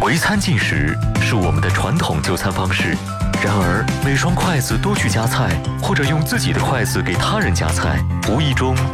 围餐进食是我们的传统就餐方式，然而每双筷子多去夹菜，或者用自己的筷子给他人夹菜，无意中